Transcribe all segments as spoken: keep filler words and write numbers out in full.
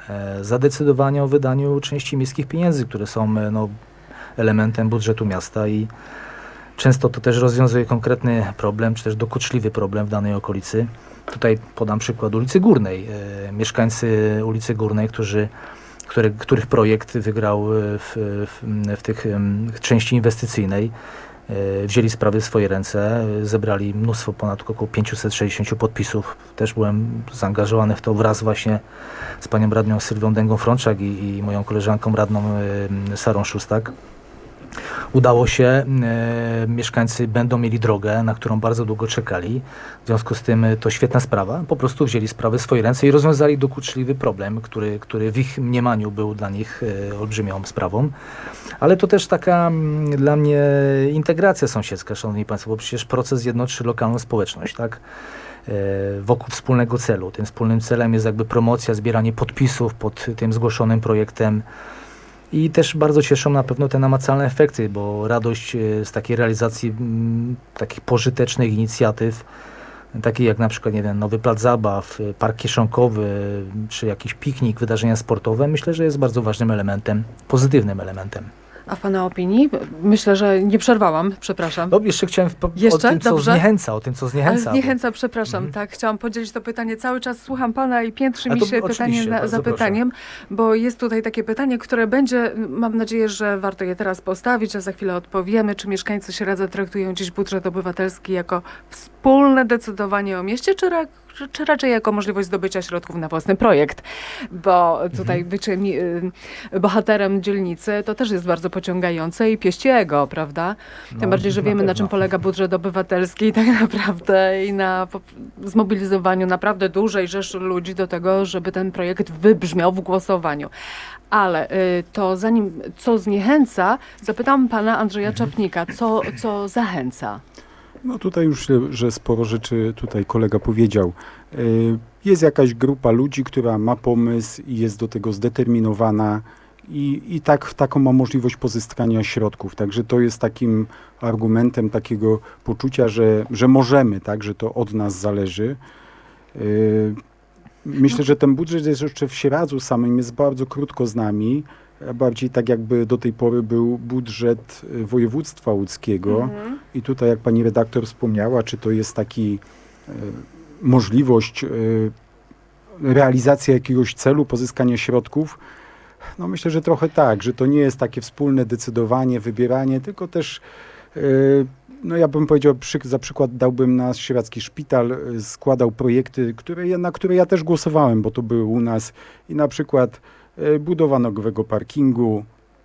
e, zadecydowanie o wydaniu części miejskich pieniędzy, które są e, no, elementem budżetu miasta i często to też rozwiązuje konkretny problem, czy też dokuczliwy problem w danej okolicy. Tutaj podam przykład ulicy Górnej. E, mieszkańcy ulicy Górnej, którzy, który, których projekt wygrał w, w, w tych w części inwestycyjnej, e, wzięli sprawy w swoje ręce, e, zebrali mnóstwo, ponad około pięćset sześćdziesiąt podpisów. Też byłem zaangażowany w to wraz właśnie z panią radną Sylwią Dęgą-Frączak i, i moją koleżanką radną e, Sarą Szustak. Udało się, e, mieszkańcy będą mieli drogę, na którą bardzo długo czekali. W związku z tym to świetna sprawa. Po prostu wzięli sprawy w swoje ręce i rozwiązali dokuczliwy problem, który, który w ich mniemaniu był dla nich e, olbrzymią sprawą. Ale to też taka m, dla mnie integracja sąsiedzka, szanowni państwo, bo przecież proces jednoczy lokalną społeczność, tak? E, wokół wspólnego celu. Tym wspólnym celem jest jakby promocja, zbieranie podpisów pod tym zgłoszonym projektem. I też bardzo cieszą na pewno te namacalne efekty, bo radość z takiej realizacji m, takich pożytecznych inicjatyw, takich jak na przykład, nie wiem, nowy plac zabaw, park kieszonkowy, czy jakiś piknik, wydarzenia sportowe, myślę, że jest bardzo ważnym elementem, pozytywnym elementem. A w pana opinii? Myślę, że nie przerwałam, przepraszam. No, jeszcze chciałem po, jeszcze? o tym, co Dobrze. zniechęca, o tym, co zniechęca. Ale zniechęca, przepraszam, Mhm. tak. Chciałam podzielić to pytanie. Cały czas słucham pana i piętrzy A mi to się oczywiście, pytanie na, bardzo za proszę. pytaniem, bo jest tutaj takie pytanie, które będzie, mam nadzieję, że warto je teraz postawić, a za chwilę odpowiemy, czy mieszkańcy Sieradza traktują dziś budżet obywatelski jako wspólne decydowanie o mieście, czy, ra, czy raczej jako możliwość zdobycia środków na własny projekt, bo tutaj Mhm. bycie mi, y, bohaterem dzielnicy to też jest bardzo pociągające i pieści ego, prawda? Tym No, bardziej, że na wiemy, na pewno. czym polega budżet obywatelski tak naprawdę i na po- zmobilizowaniu naprawdę dużej rzeszy ludzi do tego, żeby ten projekt wybrzmiał w głosowaniu. Ale y, to zanim, co zniechęca, zapytam pana Andrzeja Czapnika, co, co zachęca? No tutaj już, że sporo rzeczy tutaj kolega powiedział. Y, Jest jakaś grupa ludzi, która ma pomysł i jest do tego zdeterminowana i, i tak, taką ma możliwość pozyskania środków. Także to jest takim argumentem takiego poczucia, że, że możemy, tak, że to od nas zależy. Y, Myślę, że ten budżet jest jeszcze w Sieradzu samym, jest bardzo krótko z nami. A bardziej tak jakby do tej pory był budżet y, województwa łódzkiego. Mhm. I tutaj, jak pani redaktor wspomniała, czy to jest taki y, możliwość y, realizacji jakiegoś celu, pozyskania środków? No myślę, że trochę tak, że to nie jest takie wspólne decydowanie, wybieranie, tylko też, y, no ja bym powiedział, przy, za przykład dałbym na Sieradzki Szpital, y, składał projekty, które ja, na które ja też głosowałem, bo to były u nas i na przykład y, budowa nowego parkingu,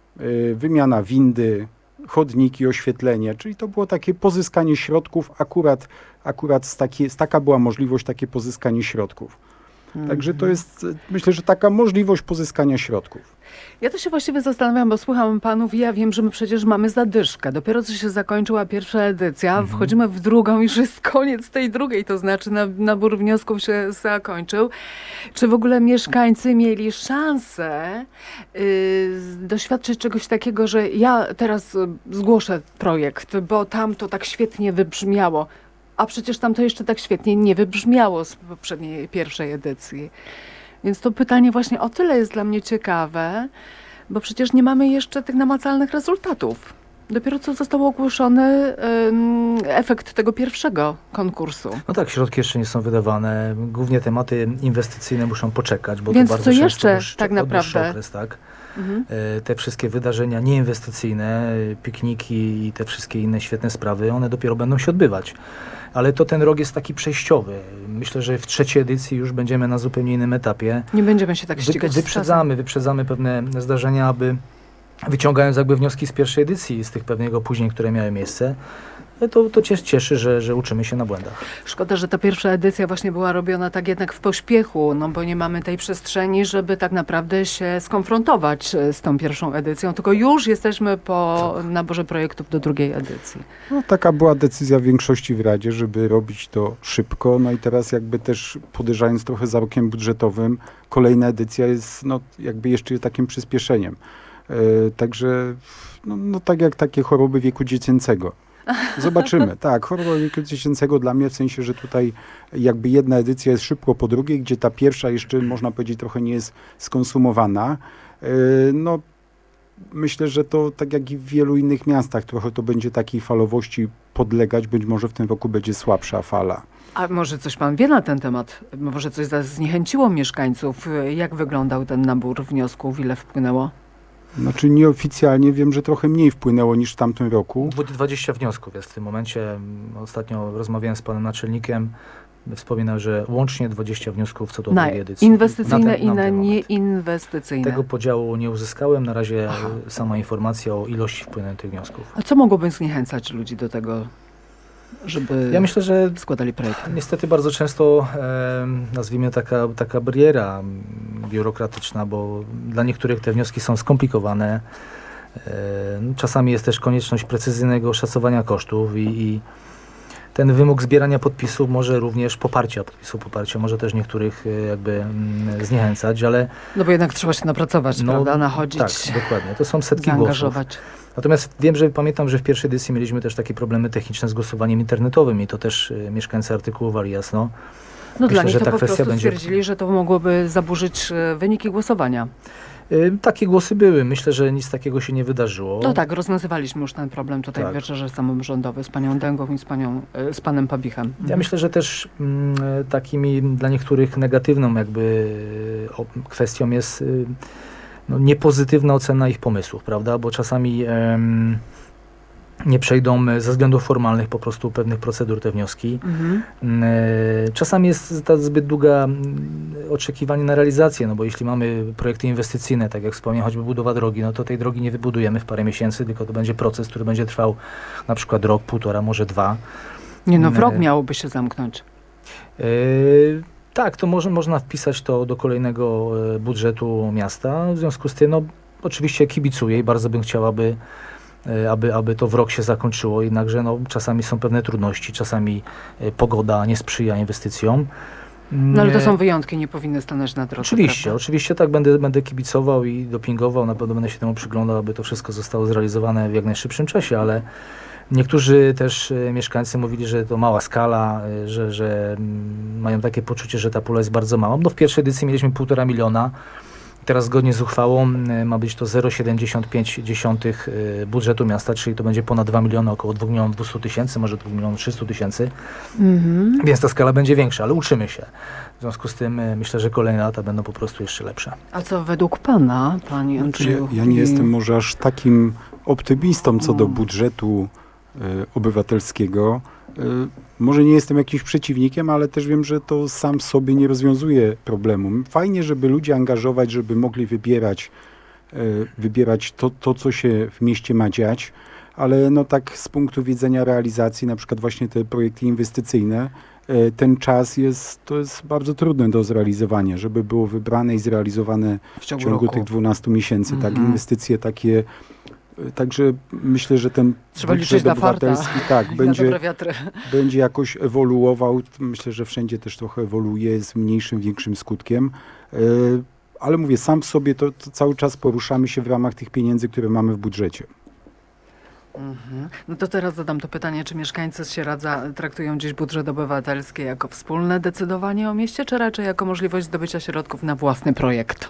y, wymiana windy, chodniki, oświetlenie, czyli to było takie pozyskanie środków, akurat, akurat z takie, z taka była możliwość, takie pozyskanie środków. Także to jest, myślę, że taka możliwość pozyskania środków. Ja to się właściwie zastanawiam, bo słucham panów i ja wiem, że my przecież mamy zadyszkę. Dopiero co się zakończyła pierwsza edycja, Mhm. wchodzimy w drugą, już jest koniec tej drugiej, to znaczy na, nabór wniosków się zakończył. Czy w ogóle mieszkańcy mieli szansę y, doświadczyć czegoś takiego, że ja teraz y, zgłoszę projekt, bo tam to tak świetnie wybrzmiało, a przecież tam to jeszcze tak świetnie nie wybrzmiało z poprzedniej pierwszej edycji. Więc to pytanie właśnie o tyle jest dla mnie ciekawe, bo przecież nie mamy jeszcze tych namacalnych rezultatów. Dopiero co został ogłoszony ym, efekt tego pierwszego konkursu. No tak, środki jeszcze nie są wydawane. Głównie tematy inwestycyjne muszą poczekać, bo Więc to bardzo co często jeszcze dłuższy- tak dłuższy naprawdę? okres, tak? Mhm. E, Te wszystkie wydarzenia nieinwestycyjne, e, pikniki i te wszystkie inne świetne sprawy, one dopiero będą się odbywać. Ale to ten rok jest taki przejściowy. Myślę, że w trzeciej edycji już będziemy na zupełnie innym etapie. Nie będziemy się tak Wy, ścigać z czasem. wyprzedzamy, wyprzedzamy pewne zdarzenia, aby wyciągając jakby wnioski z pierwszej edycji, z tych pewnych opóźnień, które miały miejsce, to, to cię cieszy, że, że uczymy się na błędach. Szkoda, że ta pierwsza edycja właśnie była robiona tak jednak w pośpiechu, no bo nie mamy tej przestrzeni, żeby tak naprawdę się skonfrontować z tą pierwszą edycją, tylko już jesteśmy po naborze projektów do drugiej edycji. No, taka była decyzja większości w Radzie, żeby robić to szybko. No i teraz jakby też podejrzając trochę za rokiem budżetowym, kolejna edycja jest no, jakby jeszcze takim przyspieszeniem. E, także no, no tak jak takie choroby wieku dziecięcego. Zobaczymy. Tak, horror wieku tysięcznego dla mnie w sensie, że tutaj jakby jedna edycja jest szybko po drugiej, gdzie ta pierwsza jeszcze, można powiedzieć, trochę nie jest skonsumowana. Yy, no, myślę, że to tak jak i w wielu innych miastach, trochę to będzie takiej falowości podlegać. Być może w tym roku będzie słabsza fala. A może coś pan wie na ten temat? Może coś za- zniechęciło mieszkańców? Jak wyglądał ten nabór wniosków? Ile wpłynęło? Znaczy nieoficjalnie wiem, że trochę mniej wpłynęło niż w tamtym roku. dwadzieścia wniosków jest w tym momencie. Ostatnio rozmawiałem z panem naczelnikiem. Wspominał, że łącznie dwadzieścia wniosków co do Na drugiej edycji. inwestycyjne ten- i na ten moment. nieinwestycyjne. Tego podziału nie uzyskałem. Na razie sama informacja o ilości wpłynętych wniosków. A co mogłoby zniechęcać ludzi do tego, żeby Ja myślę, że składali projekty? niestety bardzo często, e, nazwijmy taka, taka bariera m, biurokratyczna, bo dla niektórych te wnioski są skomplikowane. E, czasami jest też konieczność precyzyjnego oszacowania kosztów i, i ten wymóg zbierania podpisów może również poparcia podpisu, poparcia może też niektórych e, jakby mm, zniechęcać, ale No bo jednak trzeba się napracować, no, prawda? Nachodzić, tak, dokładnie. To są setki głosów. zaangażować. Natomiast wiem, że pamiętam, że w pierwszej edycji mieliśmy też takie problemy techniczne z głosowaniem internetowym i to też e, mieszkańcy artykułowali jasno. No Myślę, dla nich że to ta po kwestia prostu będzie- stwierdzili, że to mogłoby zaburzyć e, wyniki głosowania. Y, Takie głosy były. Myślę, że nic takiego się nie wydarzyło. No tak, rozwiązywaliśmy już ten problem tutaj Tak. w Wieczorze Samorządowej z panią Dęgą i z, panią, e, z panem Pabichem. Ja myślę, że też mm, takimi dla niektórych negatywną jakby y, o, kwestią jest y, no, niepozytywna ocena ich pomysłów, prawda? Bo czasami em, nie przejdą e, ze względów formalnych po prostu pewnych procedur te wnioski. Mhm. E, Czasami jest ta zbyt długa mm, oczekiwanie na realizację, no bo jeśli mamy projekty inwestycyjne, tak jak wspomniałem, choćby budowa drogi, no to tej drogi nie wybudujemy w parę miesięcy, tylko to będzie proces, który będzie trwał na przykład rok, półtora, może dwa. Nie no, w rok E, miałoby się zamknąć. E, tak, to może, można wpisać to do kolejnego e, budżetu miasta. W związku z tym, no oczywiście kibicuję i bardzo bym chciał, aby, e, aby, aby to w rok się zakończyło, jednakże no, czasami są pewne trudności, czasami e, pogoda nie sprzyja inwestycjom. No ale to E, są wyjątki, nie powinny stanąć na drodze. Oczywiście, prawda? oczywiście tak, będę, będę kibicował i dopingował, na pewno będę się temu przyglądał, aby to wszystko zostało zrealizowane w jak najszybszym czasie, ale niektórzy też e, mieszkańcy mówili, że to mała skala, e, że, że mm, mają takie poczucie, że ta pula jest bardzo mała. No w pierwszej edycji mieliśmy półtora miliona, teraz zgodnie z uchwałą e, ma być to zero przecinek siedemdziesiąt pięć dziesiątych e, budżetu miasta, czyli to będzie ponad dwa miliony, około dwa miliony dwieście tysięcy, może dwa miliony trzysta tysięcy. Mhm. Więc ta skala będzie większa, ale uczymy się. W związku z tym e, myślę, że kolejne lata będą po prostu jeszcze lepsze. A co według pana, panie Ja, Andrzeju? ja nie i- jestem może aż takim optymistą co do Mm. budżetu e, obywatelskiego. E, może nie jestem jakimś przeciwnikiem, ale też wiem, że to sam sobie nie rozwiązuje problemu. Fajnie, żeby ludzie angażować, żeby mogli wybierać, e, wybierać to, to, co się w mieście ma dziać, ale no tak z punktu widzenia realizacji, na przykład właśnie te projekty inwestycyjne, e, ten czas jest, to jest bardzo trudne do zrealizowania, żeby było wybrane i zrealizowane w w ciągu, ciągu roku. tych dwunastu miesięcy, tak, Mhm. inwestycje takie, y, także myślę, że ten Trzeba budżet liczyć na farta. obywatelski, tak, Na będzie, dobre wiatry. będzie jakoś ewoluował, myślę, że wszędzie też trochę ewoluuje z mniejszym, większym skutkiem, y, ale mówię, sam w sobie to, to cały czas poruszamy się w ramach tych pieniędzy, które mamy w budżecie. Mhm. No to teraz zadam to pytanie, czy mieszkańcy z Sieradza traktują dziś budżet obywatelski jako wspólne decydowanie o mieście, czy raczej jako możliwość zdobycia środków na własny projekt?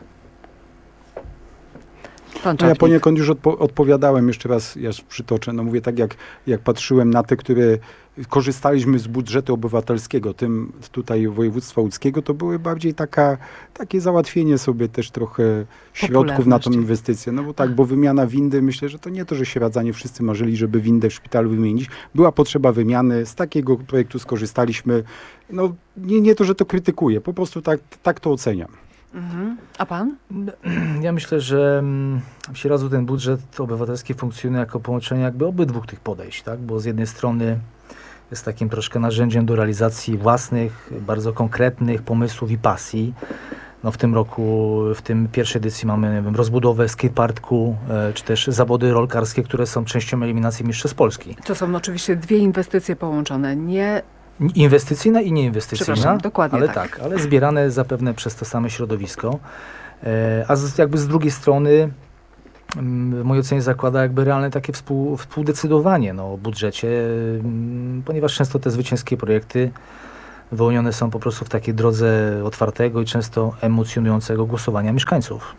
Pan No ja Czaplik. poniekąd już odpo- odpowiadałem, jeszcze raz ja przytoczę, no mówię tak jak, jak patrzyłem na te, które korzystaliśmy z budżetu obywatelskiego, tym tutaj województwa łódzkiego, to były bardziej taka, takie załatwienie sobie też trochę środków na tą Popularności. inwestycję, no bo tak, bo wymiana windy, myślę, że to nie to, że Sieradzanie wszyscy marzyli, żeby windę w szpitalu wymienić, była potrzeba wymiany, z takiego projektu skorzystaliśmy, no nie, nie to, że to krytykuję, po prostu tak, tak to oceniam. Mhm. A pan? Ja myślę, że mm, w Sieradzu ten budżet obywatelski funkcjonuje jako połączenie jakby obydwu tych podejść, tak? Bo z jednej strony jest takim troszkę narzędziem do realizacji własnych, bardzo konkretnych pomysłów i pasji. No w tym roku, w tym pierwszej edycji mamy nie wiem, rozbudowę skateparku, e, czy też zawody rolkarskie, które są częścią eliminacji Mistrzostw Polski. To są oczywiście dwie inwestycje połączone, nie... Inwestycyjna i nieinwestycyjna, Przepraszam, dokładnie ale tak. tak, ale zbierane zapewne przez to same środowisko. E, a z, jakby z drugiej strony w mojej ocenie zakłada jakby realne takie współ, współdecydowanie no, o budżecie, mm, ponieważ często te zwycięskie projekty wyłonione są po prostu w takiej drodze otwartego i często emocjonującego głosowania mieszkańców.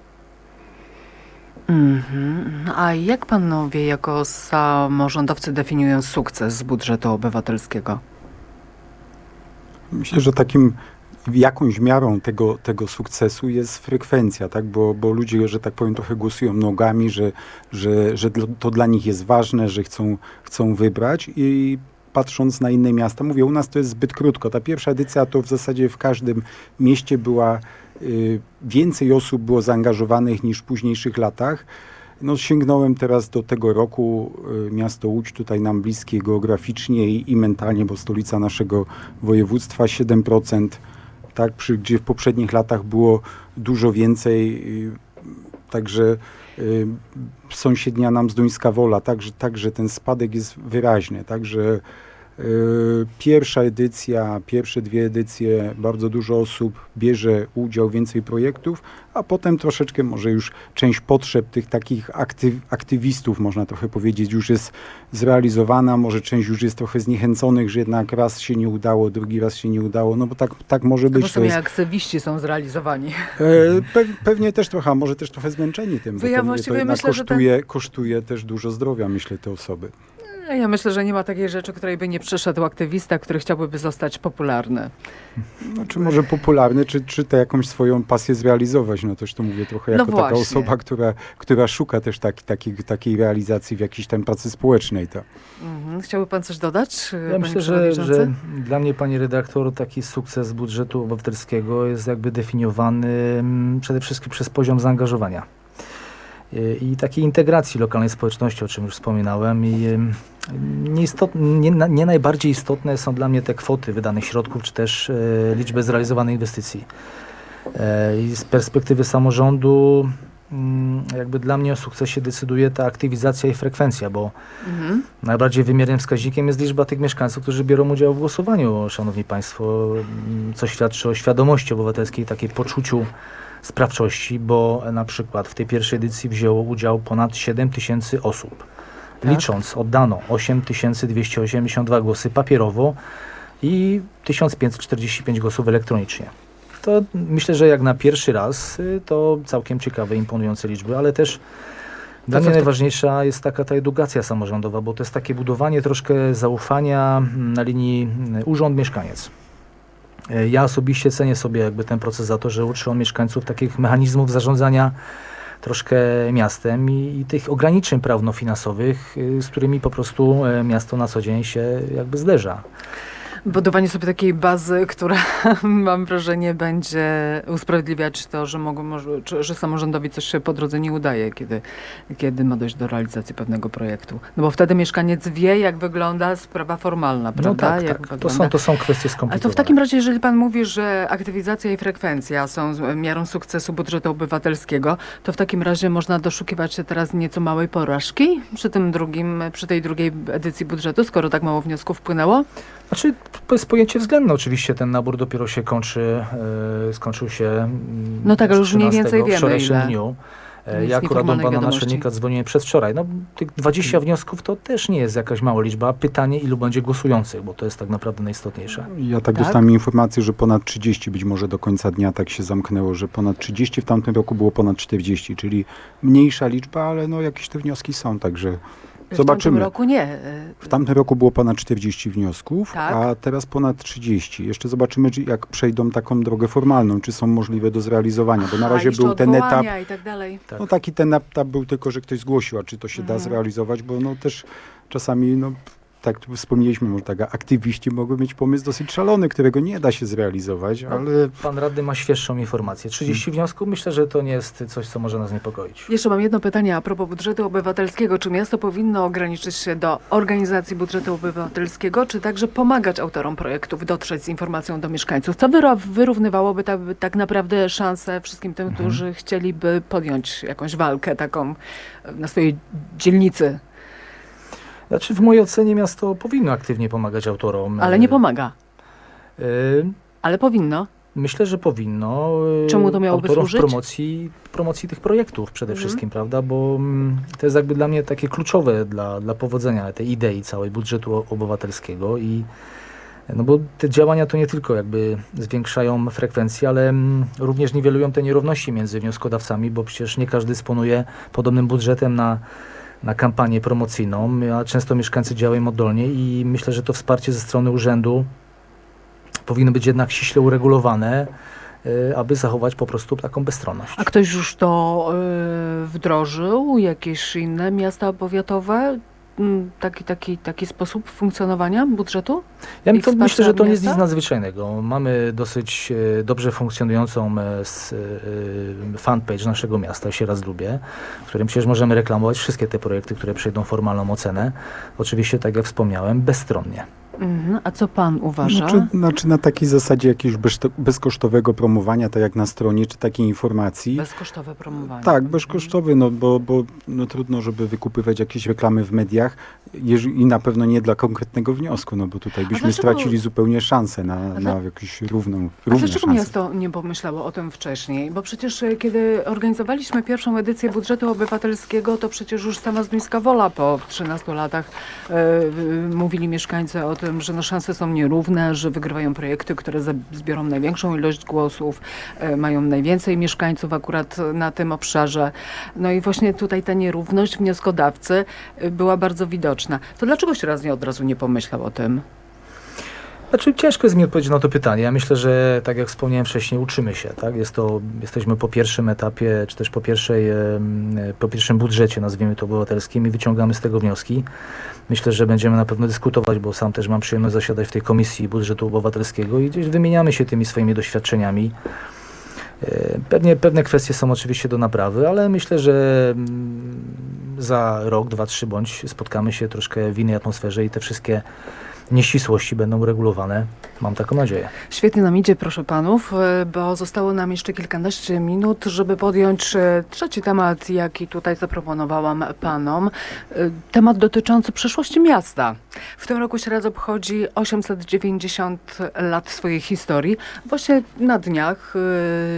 Mhm. A jak panowie jako samorządowcy definiują sukces z budżetu obywatelskiego? Myślę, że takim jakąś miarą tego, tego sukcesu jest frekwencja, tak? Bo, bo ludzie, że tak powiem, trochę głosują nogami, że, że, że to dla nich jest ważne, że chcą, chcą wybrać i patrząc na inne miasta, mówię, u nas to jest zbyt krótko. Ta pierwsza edycja to w zasadzie w każdym mieście była, y, więcej osób było zaangażowanych niż w późniejszych latach. No, sięgnąłem teraz do tego roku, y, miasto Łódź, tutaj nam bliskie geograficznie i, i mentalnie, bo stolica naszego województwa, siedem procent, tak, przy, gdzie w poprzednich latach było dużo więcej, y, także y, sąsiednia nam Zduńska Wola, także, także ten spadek jest wyraźny, także y, pierwsza edycja, pierwsze dwie edycje, bardzo dużo osób bierze udział, więcej projektów, a potem troszeczkę może już część potrzeb tych takich aktyw, aktywistów, można trochę powiedzieć, już jest zrealizowana, może część już jest trochę zniechęconych, że jednak raz się nie udało, drugi raz się nie udało, no bo tak, tak może być. Bo sami aktywiści są zrealizowani. E, pe, pewnie też trochę, a może też trochę zmęczeni tym, Bo bo ja to, mówię, to właściwie jednak myślę, że kosztuje, kosztuje też dużo zdrowia, myślę, te osoby. Ja myślę, że nie ma takiej rzeczy, której by nie przyszedł aktywista, który chciałby zostać popularny. No, czy może popularny, czy, czy tę jakąś swoją pasję zrealizować, no też to mówię trochę No jako taka właśnie. osoba, która, która szuka też tak, takiej, takiej realizacji w jakiejś tam pracy społecznej. To. Mhm. Chciałby pan coś dodać? Ja panie myślę, że, przewodniczący? że dla mnie, pani redaktor, taki sukces budżetu obywatelskiego jest jakby definiowany mm, przede wszystkim przez poziom zaangażowania i, i takiej integracji lokalnej społeczności, o czym już wspominałem. I ym, nie, istot, nie, na- nie najbardziej istotne są dla mnie te kwoty wydanych środków, czy też e, liczby zrealizowanych inwestycji. E, I z perspektywy samorządu mm, jakby dla mnie o sukcesie decyduje ta aktywizacja i frekwencja, bo Mhm. najbardziej wymiernym wskaźnikiem jest liczba tych mieszkańców, którzy biorą udział w głosowaniu, szanowni państwo, m, co świadczy o świadomości obywatelskiej, takiej poczuciu sprawczości, bo na przykład w tej pierwszej edycji wzięło udział ponad siedem tysięcy osób. Tak. Licząc, oddano osiem tysięcy dwieście osiemdziesiąt dwa głosy papierowo i tysiąc pięćset czterdzieści pięć głosów elektronicznie. To myślę, że jak na pierwszy raz y, to całkiem ciekawe, imponujące liczby, ale też dla co mnie w tak- najważniejsza jest taka ta edukacja samorządowa, bo to jest takie budowanie troszkę zaufania mm, na linii mm, urząd-mieszkaniec. E, Ja osobiście cenię sobie jakby ten proces za to, że uczy on mieszkańców takich mechanizmów zarządzania troszkę miastem i, i tych ograniczeń prawno-finansowych, y, z którymi po prostu e, miasto na co dzień się jakby zderza. Budowanie sobie takiej bazy, która mam wrażenie będzie usprawiedliwiać to, że, mogą, może, czy, że samorządowi coś się po drodze nie udaje, kiedy, kiedy ma dojść do realizacji pewnego projektu. No bo wtedy mieszkaniec wie, jak wygląda sprawa formalna, prawda? No tak, jak tak. To, wygląda. są, to są kwestie Ale skomplikowane. to w takim razie, jeżeli pan mówi, że aktywizacja i frekwencja są z- miarą sukcesu budżetu obywatelskiego, to w takim razie można doszukiwać się teraz nieco małej porażki przy tym drugim, przy tej drugiej edycji budżetu, skoro tak mało wniosków wpłynęło? Znaczy, to jest pojęcie względne. Oczywiście ten nabór dopiero się kończy, e, skończył się mm, No tak, ale z już mniej więcej trzynastego, wiemy, wczorajszym ile. dniu. E, Nic Ja akurat do nieformalnej pana wiadomości. naczelnika dzwoniłem przedwczoraj. No, tych dwadzieścia wniosków to też nie jest jakaś mała liczba. Pytanie, ilu będzie głosujących, bo to jest tak naprawdę najistotniejsze. Ja tak, Tak? dostałem informację, że ponad trzydzieści być może do końca dnia tak się zamknęło, że ponad trzydzieści, w tamtym roku było ponad czterdzieści, czyli mniejsza liczba, ale no jakieś te wnioski są, także W zobaczymy. tamtym roku nie. W tamtym roku było ponad czterdzieści wniosków, Tak. a teraz ponad trzydzieści. Jeszcze zobaczymy, czy jak przejdą taką drogę formalną, czy są możliwe do zrealizowania, bo na Aha, razie jeszcze był ten etap, odwołania i tak dalej. Tak. no taki ten etap był tylko, że ktoś zgłosił, a czy to się da Mhm. zrealizować, bo no też czasami, no tak tu wspomnieliśmy, może tak, aktywiści mogą mieć pomysł dosyć szalony, którego nie da się zrealizować, No. ale Pan radny ma świeższą informację. trzydzieści wniosków, myślę, że to nie jest coś, co może nas niepokoić. Jeszcze mam jedno pytanie a propos budżetu obywatelskiego. Czy miasto powinno ograniczyć się do organizacji budżetu obywatelskiego, czy także pomagać autorom projektów dotrzeć z informacją do mieszkańców? Co wyro- wyrównywałoby tak, tak naprawdę szanse wszystkim tym, Mhm. którzy chcieliby podjąć jakąś walkę taką na swojej dzielnicy, Znaczy, w mojej ocenie miasto powinno aktywnie pomagać autorom. ale E, nie pomaga. e, Ale powinno. Myślę, że powinno y, Czemu to miałoby autorom służyć? promocji, promocji tych projektów przede Mhm. wszystkim, prawda? Bo mm, to jest jakby dla mnie takie kluczowe dla, dla powodzenia tej idei całej budżetu obywatelskiego i no bo te działania to nie tylko jakby zwiększają frekwencję, ale mm, również niwelują te nierówności między wnioskodawcami, bo przecież nie każdy dysponuje podobnym budżetem na, na kampanię promocyjną, a często mieszkańcy działają oddolnie i myślę, że to wsparcie ze strony urzędu powinno być jednak ściśle uregulowane, y, aby zachować po prostu taką bezstronność. A ktoś już to y, wdrożył? Jakieś inne miasta powiatowe? Mm, Taki, taki, taki sposób funkcjonowania budżetu? Ja i to wsparcia myślę, że to nie jest nic miasta? nadzwyczajnego. Mamy dosyć e, dobrze funkcjonującą e, s, e, fanpage naszego miasta, się raz lubię, w którym przecież możemy reklamować wszystkie te projekty, które przejdą formalną ocenę. Oczywiście, tak jak wspomniałem, bezstronnie. Mhm. A co pan uważa? Znaczy, znaczy na takiej zasadzie jakiegoś bezto- bezkosztowego promowania, tak jak na stronie, czy takiej informacji. Bezkosztowe promowanie. Tak, bezkosztowy, no bo, bo no, trudno, żeby wykupywać jakieś reklamy w mediach jeż- i na pewno nie dla konkretnego wniosku, no bo tutaj byśmy dlaczego- stracili zupełnie szansę na, A na dla- jakąś równą, A równe dlaczego szanse. miasto nie pomyślało o tym wcześniej? Bo przecież e, kiedy organizowaliśmy pierwszą edycję budżetu obywatelskiego, to przecież już sama Zduńska Wola po trzynastu latach e, w- mówili mieszkańcy o tym, że no szanse są nierówne, że wygrywają projekty, które za- zbiorą największą ilość głosów, e, mają najwięcej mieszkańców akurat na tym obszarze. No i właśnie tutaj ta nierówność wnioskodawcy e, była bardzo widoczna. To dlaczego się raz nie od razu nie pomyślał o tym? Znaczy, ciężko jest mi odpowiedzieć na to pytanie. Ja myślę, że tak jak wspomniałem wcześniej, uczymy się, tak? Jest to, jesteśmy po pierwszym etapie, czy też po pierwszej, em, po pierwszym budżecie, nazwijmy to obywatelskim i wyciągamy z tego wnioski. Myślę, że będziemy na pewno dyskutować, bo sam też mam przyjemność zasiadać w tej komisji budżetu obywatelskiego i gdzieś wymieniamy się tymi swoimi doświadczeniami. E, Pewnie pewne kwestie są oczywiście do naprawy, ale myślę, że mm, za rok, dwa, trzy bądź spotkamy się troszkę w innej atmosferze i te wszystkie nieścisłości będą uregulowane. Mam taką nadzieję. Świetnie nam idzie, proszę panów, e, bo zostało nam jeszcze kilkanaście minut, żeby podjąć e, trzeci temat, jaki tutaj zaproponowałam panom. E, Temat dotyczący przyszłości miasta. W tym roku Sieradz obchodzi osiemset dziewięćdziesiąt lat swojej historii. Właśnie na dniach e,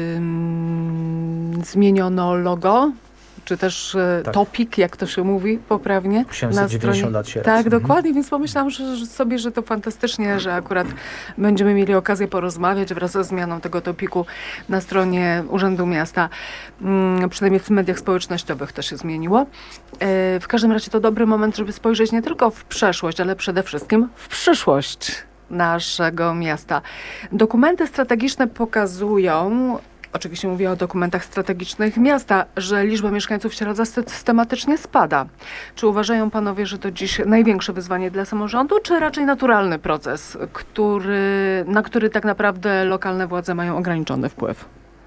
mm, zmieniono logo, czy też e, Tak. topik, jak to się mówi poprawnie. osiemset dziewięćdziesiąt lat Sieradz. Tak, Mhm. dokładnie, więc pomyślałam że, że sobie, że to fantastycznie, że akurat będziemy mieli okazję porozmawiać wraz ze zmianą tego topiku na stronie Urzędu Miasta. Mm, przynajmniej w mediach społecznościowych to się zmieniło. E, w każdym razie to dobry moment, żeby spojrzeć nie tylko w przeszłość, ale przede wszystkim w przyszłość naszego miasta. Dokumenty strategiczne pokazują, oczywiście mówię o dokumentach strategicznych miasta, że liczba mieszkańców Sieradza systematycznie spada. Czy uważają panowie, że to dziś największe wyzwanie dla samorządu, czy raczej naturalny proces, który, na który tak naprawdę lokalne władze mają ograniczony wpływ?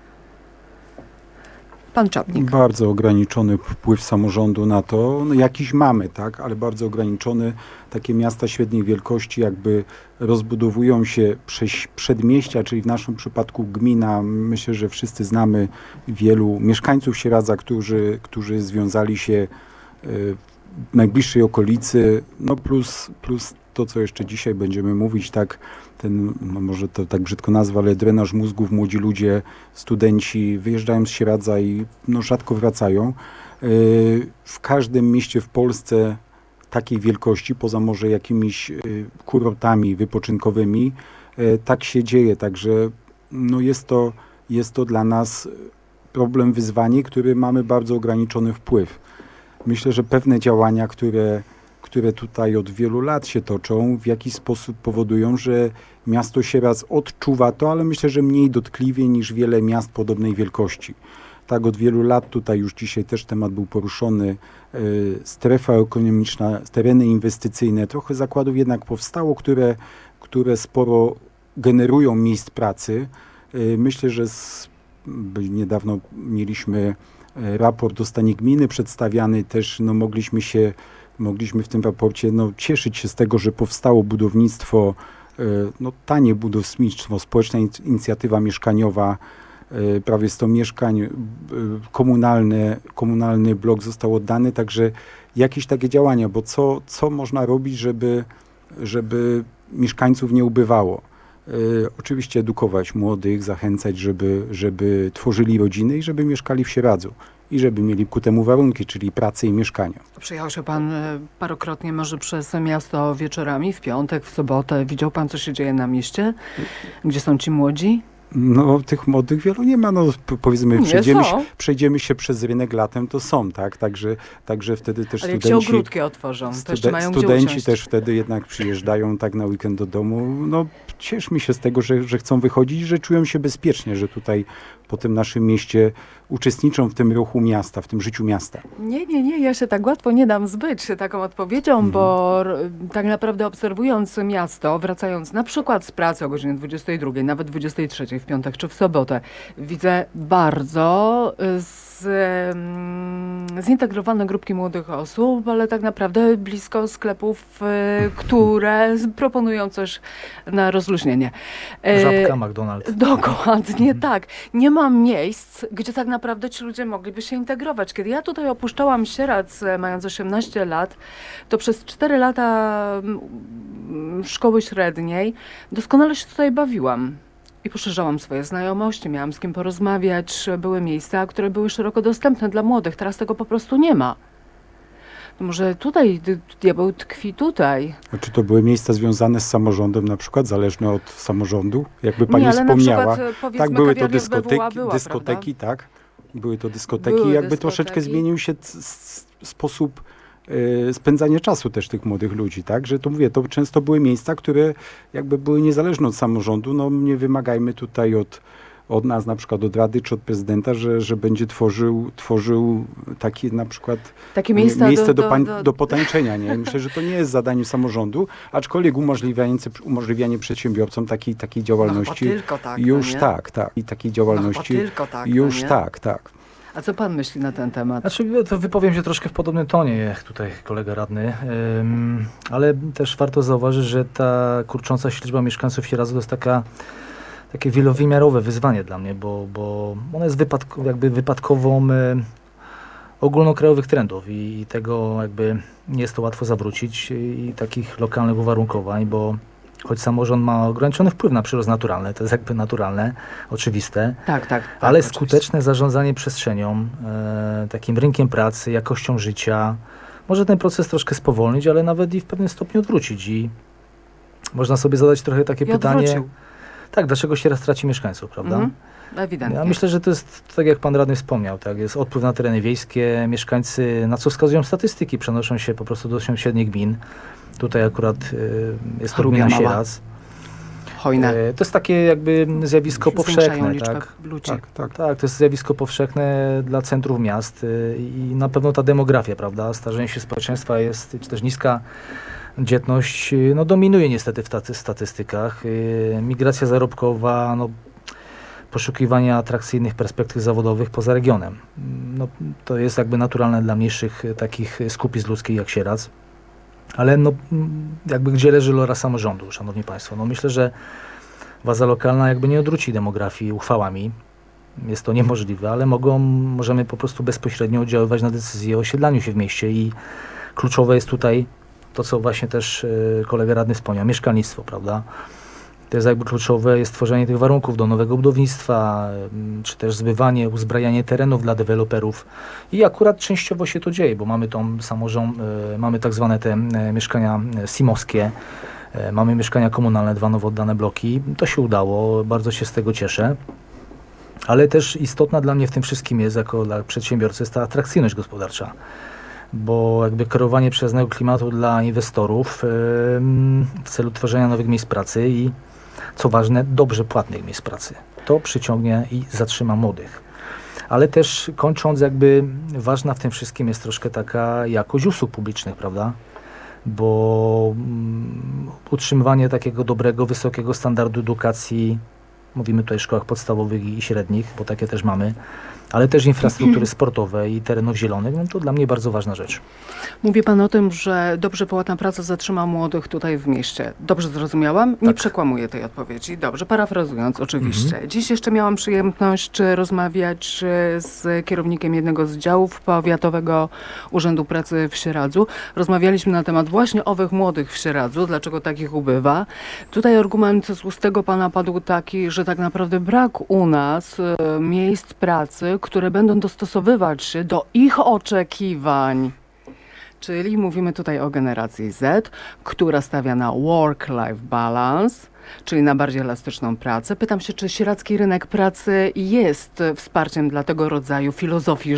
Pan Czapnik. Bardzo ograniczony wpływ samorządu na to, no jakiś mamy, tak, ale bardzo ograniczony. Takie miasta średniej wielkości jakby rozbudowują się przez przedmieścia, czyli w naszym przypadku gmina. Myślę, że wszyscy znamy wielu mieszkańców Sieradza, którzy, którzy związali się y, w najbliższej okolicy, no plus, plus to, co jeszcze dzisiaj będziemy mówić, tak, ten, no może to tak brzydko nazwę, ale drenaż mózgów, młodzi ludzie, studenci wyjeżdżają z Sieradza i no, rzadko wracają. Yy, w każdym mieście w Polsce takiej wielkości, poza może jakimiś yy, kurortami wypoczynkowymi, yy, tak się dzieje, także no, jest to, jest to dla nas problem, wyzwanie, który mamy bardzo ograniczony wpływ. Myślę, że pewne działania, które które tutaj od wielu lat się toczą, w jakiś sposób powodują, że miasto Sieradz odczuwa to, ale myślę, że mniej dotkliwie niż wiele miast podobnej wielkości. Tak, od wielu lat tutaj już dzisiaj też temat był poruszony, y, strefa ekonomiczna, tereny inwestycyjne, trochę zakładów jednak powstało, które, które sporo generują miejsc pracy. Y, myślę, że z, niedawno mieliśmy raport o stanie gminy przedstawiany, też no, mogliśmy się Mogliśmy w tym raporcie no, cieszyć się z tego, że powstało budownictwo, no, tanie budownictwo, społeczna inicjatywa mieszkaniowa, prawie sto mieszkań, komunalne, komunalny blok został oddany, także jakieś takie działania, bo co, co można robić, żeby, żeby mieszkańców nie ubywało? y, oczywiście edukować młodych, zachęcać, żeby, żeby tworzyli rodziny i żeby mieszkali w Sieradzu. I żeby mieli ku temu warunki, czyli pracę i mieszkania. Przyjechał się pan e, parokrotnie może przez miasto wieczorami, w piątek, w sobotę. Widział pan, co się dzieje na mieście? Gdzie są ci młodzi? No, tych młodych wielu nie ma. No, p- powiedzmy, Nie przejdziemy są. się, przejdziemy się przez rynek latem, to są, tak? Także, także wtedy też Ale jak się studenci... ogródki otworzą, to jeszcze Stude- mają gdzie studenci usiąść. też wtedy jednak przyjeżdżają tak na weekend do domu. No, cieszmy się z tego, że, że chcą wychodzić, że czują się bezpiecznie, że tutaj po tym naszym mieście uczestniczą w tym ruchu miasta, w tym życiu miasta. Nie, nie, nie, ja się tak łatwo nie dam zbyć się taką odpowiedzią, Mhm. bo r- tak naprawdę obserwując miasto, wracając na przykład z pracy o godzinie dwudziestej drugiej, nawet dwudziestej trzeciej w piątek czy w sobotę, widzę bardzo y, z, mm, zintegrowane grupki młodych osób, ale tak naprawdę blisko sklepów, y, które z- proponują coś na rozluźnienie. E, Żabka, McDonald's. Dokładnie tak. Nie ma miejsc, gdzie tak naprawdę ci ludzie mogliby się integrować. Kiedy ja tutaj opuszczałam Sieradz, e, mając osiemnaście lat, to przez cztery lata mm, szkoły średniej doskonale się tutaj bawiłam. I poszerzałam swoje znajomości, miałam z kim porozmawiać. Były miejsca, które były szeroko dostępne dla młodych. Teraz tego po prostu nie ma. To może tutaj dy- diabeł tkwi tutaj. A czy to były miejsca związane z samorządem, na przykład zależne od samorządu? Jakby pani nie, ale wspomniała. na przykład, e, powiedzmy, Tak, były to kawiarnia z B W A dyskoteki, była, dyskoteki tak? Były to dyskoteki. Były Jakby dyskoteki. troszeczkę zmienił się c- s- sposób e, spędzania czasu też tych młodych ludzi, tak? Że to mówię, to często były miejsca, które jakby były niezależne od samorządu. No nie wymagajmy tutaj od, od nas, na przykład od Rady czy od prezydenta, że, że będzie tworzył, tworzył takie na przykład Takie mie- miejsca miejsce do, do, pań, do, do potańczenia. Nie? Myślę, że to nie jest zadaniem samorządu, aczkolwiek umożliwianie, umożliwianie przedsiębiorcom takiej, takiej działalności. No, tylko tak, już no nie? tak, tak. I takiej działalności. No, tylko tak, już no nie? tak, tak. A co pan myśli na ten temat? Znaczy, to wypowiem się troszkę w podobnym tonie, jak tutaj kolega radny, Ym, ale też warto zauważyć, że ta kurcząca się liczba mieszkańców Sieradza to jest taka, takie wielowymiarowe wyzwanie dla mnie, bo, bo ona jest wypadko, jakby wypadkową y, ogólnokrajowych trendów i, i tego jakby nie jest to łatwo zawrócić i, i takich lokalnych uwarunkowań, bo choć samorząd ma ograniczony wpływ na przyrost naturalny, to jest jakby naturalne, oczywiste, Tak, tak. tak ale oczywiście. skuteczne zarządzanie przestrzenią, e, takim rynkiem pracy, jakością życia, może ten proces troszkę spowolnić, ale nawet i w pewnym stopniu odwrócić. I można sobie zadać trochę takie I pytanie, odwrócił. tak, dlaczego się raz traci mieszkańców, prawda? Mhm. Ewidentnie. Ja myślę, że to jest, tak jak pan radny wspomniał, tak, jest odpływ na tereny wiejskie, mieszkańcy, na co wskazują statystyki, przenoszą się po prostu do sąsiednich gmin. Tutaj akurat y, jest to Chorubia gmina Mała. Sieradz. Hojne. E, To jest takie jakby zjawisko Zwiększają powszechne, liczbę tak? ludzi. Tak, tak. Tak, to jest zjawisko powszechne dla centrów miast y, i na pewno ta demografia, prawda, starzenie się społeczeństwa jest, czy też niska dzietność, y, no dominuje niestety w tacy statystykach. Y, Migracja zarobkowa, no poszukiwanie atrakcyjnych perspektyw zawodowych poza regionem. No, to jest jakby naturalne dla mniejszych y, takich skupisk ludzkich jak Sieradz. Ale no, mm, jakby gdzie leży rola samorządu, szanowni państwo? No myślę, że władza lokalna jakby nie odwróci demografii uchwałami. Jest to niemożliwe, ale mogą, możemy po prostu bezpośrednio oddziaływać na decyzję o osiedlaniu się w mieście i kluczowe jest tutaj to, co właśnie też y, kolega radny wspomniał, mieszkalnictwo, prawda? To jest jakby kluczowe, jest tworzenie tych warunków do nowego budownictwa, y, czy też zbywanie, uzbrajanie terenów dla deweloperów. I akurat częściowo się to dzieje, bo mamy tą samorząd, y, mamy tak zwane te y, mieszkania y, simowskie, y, mamy mieszkania komunalne, dwa nowo oddane bloki. To się udało, bardzo się z tego cieszę. Ale też istotna dla mnie w tym wszystkim jest, jako dla przedsiębiorcy, jest ta atrakcyjność gospodarcza. Bo jakby kreowanie przyjaznego klimatu dla inwestorów ym, w celu tworzenia nowych miejsc pracy i, co ważne, dobrze płatnych miejsc pracy. To przyciągnie i zatrzyma młodych. Ale też kończąc, jakby ważna w tym wszystkim jest troszkę taka jakość usług publicznych, prawda? Bo mm, utrzymywanie takiego dobrego, wysokiego standardu edukacji, mówimy tutaj o szkołach podstawowych i średnich, bo takie też mamy, ale też infrastruktury sportowej i terenów zielonych, no to dla mnie bardzo ważna rzecz. Mówi pan o tym, że dobrze płatna praca zatrzyma młodych tutaj w mieście. Dobrze zrozumiałam? Nie Tak. przekłamuję tej odpowiedzi. Dobrze, parafrazując oczywiście. Dziś jeszcze miałam przyjemność e, rozmawiać e, z kierownikiem jednego z działów Powiatowego Urzędu Pracy w Sieradzu. Rozmawialiśmy na temat właśnie owych młodych w Sieradzu, dlaczego takich ubywa. Tutaj argument z ust tego pana padł taki, że tak naprawdę brak u nas e, miejsc pracy, które będą dostosowywać się do ich oczekiwań. Czyli mówimy tutaj o generacji Z, która stawia na work-life balance, czyli na bardziej elastyczną pracę. Pytam się, czy sieradzki rynek pracy jest wsparciem dla tego rodzaju filozofii